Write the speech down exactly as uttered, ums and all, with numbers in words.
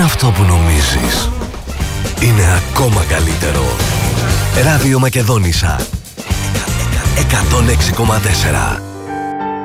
αυτό που νομίζεις είναι ακόμα καλύτερο. Ράδιο Μακεδόνισσα εκατόν έξι κόμμα τέσσερα.